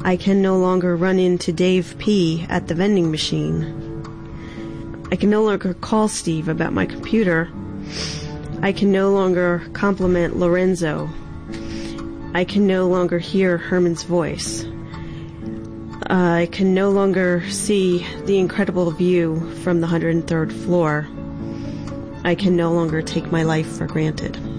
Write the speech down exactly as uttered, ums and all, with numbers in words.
I can no longer run into Dave P. at the vending machine. I can no longer call Steve about my computer. I can no longer compliment Lorenzo. I can no longer hear Herman's voice. Uh, I can no longer see the incredible view from the one hundred third floor. I can no longer take my life for granted.